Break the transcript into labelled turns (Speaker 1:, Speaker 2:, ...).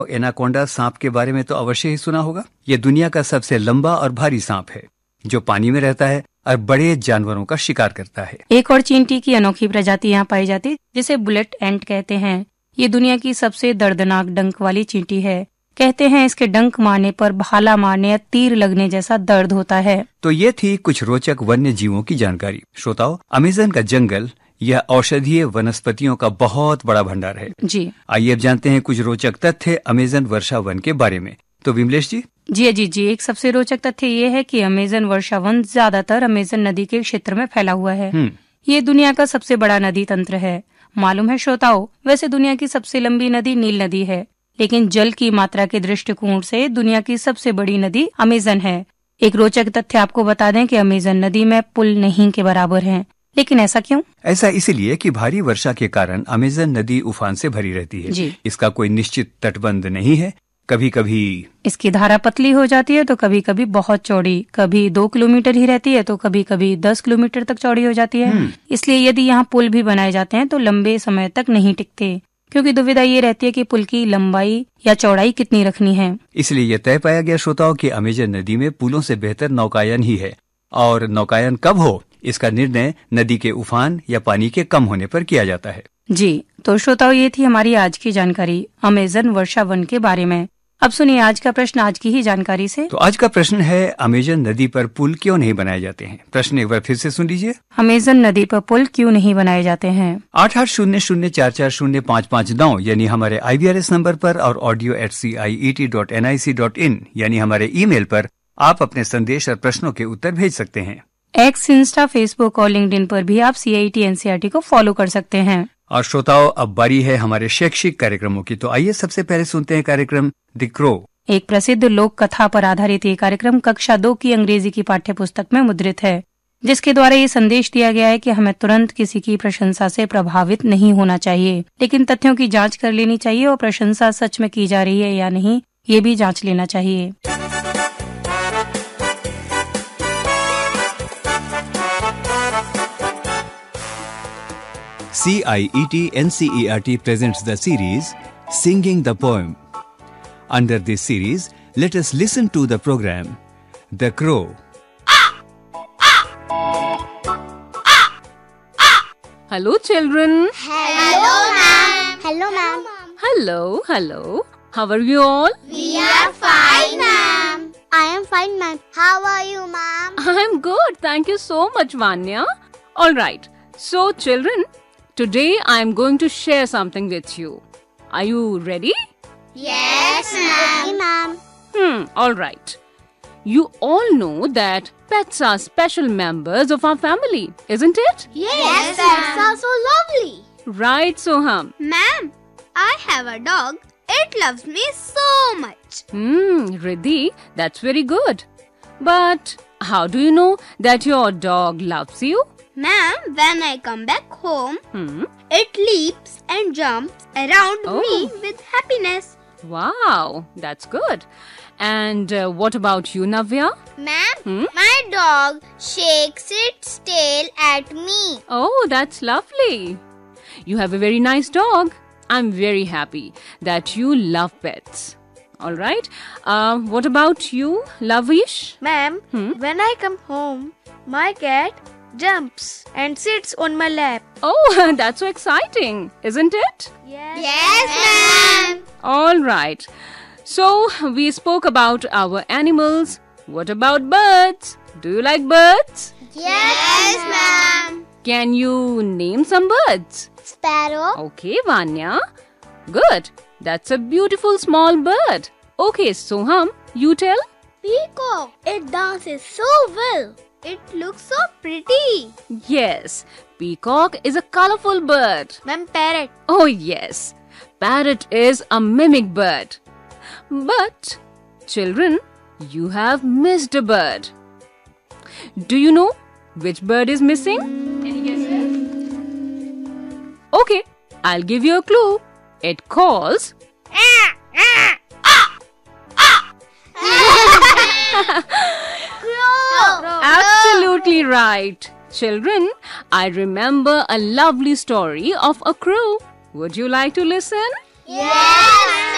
Speaker 1: Anaconda सांप के बारे में तो अवश्य ही सुना होगा। ये दुनिया का सबसे लंबा और भारी सांप है जो पानी में रहता है और बड़े जानवरों का शिकार करता है।
Speaker 2: एक और चींटी की अनोखी प्रजाति यहाँ पाई जाती है जिसे बुलेट एंट कहते हैं। ये दुनिया की सबसे दर्दनाक डंक वाली चींटी है। कहते हैं इसके डंक मारने पर भाला मारने या तीर लगने जैसा दर्द होता है।
Speaker 1: तो ये थी कुछ रोचक वन्य जीवों की जानकारी। श्रोताओ, अमेज़न का जंगल यह औषधीय वनस्पतियों का बहुत बड़ा भंडार है
Speaker 2: जी।
Speaker 1: आइए अब जानते हैं कुछ रोचक तथ्य अमेज़न वर्षा वन के बारे में। तो विमलेश जी।
Speaker 2: जी, एक सबसे रोचक तथ्य ये है कि अमेज़न वर्षा वन ज्यादातर अमेज़न नदी के क्षेत्र में फैला हुआ है। ये दुनिया का सबसे बड़ा नदी तंत्र है। मालूम है श्रोताओं, वैसे दुनिया की सबसे लंबी नदी नील नदी है, लेकिन जल की मात्रा के दृष्टिकोण से दुनिया की सबसे बड़ी नदी अमेज़न है। एक रोचक तथ्य आपको बता दें कि अमेज़न नदी में पुल नहीं के बराबर है। लेकिन ऐसा क्यों?
Speaker 1: ऐसा इसीलिए कि भारी वर्षा के कारण अमेज़न नदी उफान से भरी रहती है
Speaker 2: जी।
Speaker 1: इसका कोई निश्चित तटबंध नहीं है। कभी कभी
Speaker 2: इसकी धारा पतली हो जाती है तो कभी कभी बहुत चौड़ी, कभी 2 किलोमीटर ही रहती है तो कभी कभी 10 किलोमीटर तक चौड़ी हो जाती है। इसलिए यदि यहाँ पुल भी बनाए जाते हैं तो लंबे समय तक नहीं टिकते, क्योंकि दुविधा ये रहती है कि पुल की लंबाई या चौड़ाई कितनी रखनी है।
Speaker 1: इसलिए यह तय पाया गया श्रोताओं कि अमेज़न नदी में पुलों से बेहतर नौकायन ही है, और नौकायन कब हो इसका निर्णय नदी के उफान या पानी के कम होने पर किया जाता है।
Speaker 2: जी, तो श्रोताओं, ये थी हमारी आज की जानकारी अमेज़न वर्षा वन के बारे में। अब सुनिए आज का प्रश्न आज की ही जानकारी से।
Speaker 1: तो आज का प्रश्न है, अमेज़न नदी पर पुल क्यों नहीं बनाए जाते हैं? प्रश्न एक बार फिर से सुन लीजिए।
Speaker 2: अमेज़न नदी पर पुल क्यों नहीं बनाए जाते हैं?
Speaker 1: 8800440559 यानी हमारे IVRS नंबर पर और audio@ciet.nic.in यानी हमारे ईमेल पर आप अपने संदेश और प्रश्नों के उत्तर भेज सकते हैं।
Speaker 2: एक्स, इंस्टा, फेसबुक और लिंक्डइन पर भी आप CIET NCERT को फॉलो कर सकते हैं।
Speaker 1: और श्रोताओं, अब बारी है हमारे शैक्षिक कार्यक्रमों की। तो आइए सबसे पहले सुनते हैं कार्यक्रम द क्रो।
Speaker 2: एक प्रसिद्ध लोक कथा पर आधारित ये कार्यक्रम कक्षा 2 की अंग्रेजी की पाठ्य पुस्तक में मुद्रित है, जिसके द्वारा ये संदेश दिया गया है कि हमें तुरंत किसी की प्रशंसा से प्रभावित नहीं होना चाहिए, लेकिन तथ्यों की जांच कर लेनी चाहिए और प्रशंसा सच में की जा रही है या नहीं ये भी जांच लेना चाहिए।
Speaker 1: CIET NCERT presents the series Singing the Poem. Under this series, let us listen to the program The Crow.
Speaker 3: Hello children.
Speaker 4: Hello ma'am. Hello ma'am.
Speaker 3: Hello. How are you all?
Speaker 4: We are fine ma'am. I am fine ma'am. How are you ma'am?
Speaker 3: I'm good. Thank you so much, Vanya. All right. So children, today I am going to share something with you. Are you ready?
Speaker 4: Yes ma'am. Ma'am.
Speaker 3: All right. You all know that pets are special members of our family, isn't it?
Speaker 4: Yes pets are so lovely.
Speaker 3: Right, Soham?
Speaker 4: Ma'am, I have a dog. It loves me so much.
Speaker 3: Riddhi, that's very good. But how do you know that your dog loves you?
Speaker 4: Ma'am, when I come back home, it leaps and jumps around me with happiness.
Speaker 3: Wow, that's good. And what about you, Navya?
Speaker 4: Ma'am, my dog shakes its tail at me.
Speaker 3: Oh, that's lovely. You have a very nice dog. I'm very happy that you love pets. All right. What about you, Lavish?
Speaker 5: Ma'am, when I come home, my cat jumps and sits on my lap.
Speaker 3: Oh, that's so exciting, isn't it?
Speaker 4: Yes ma'am.
Speaker 3: All right. So, we spoke about our animals. What about birds? Do you like birds?
Speaker 4: Yes ma'am.
Speaker 3: Can you name some birds?
Speaker 4: Sparrow.
Speaker 3: Okay, Vanya. Good. That's a beautiful small bird. Okay, Soham, you tell.
Speaker 4: Peacock. It dances so well. It looks so pretty.
Speaker 3: Yes, peacock is a colorful bird.
Speaker 5: Ma'am, parrot.
Speaker 3: Oh yes, parrot is a mimic bird. But, children, you have missed a bird. Do you know which bird is missing? Any guesses? Okay, I'll give you a clue. It calls Absolutely right. Children, I remember a lovely story of a crow. Would you like to listen?
Speaker 4: Yes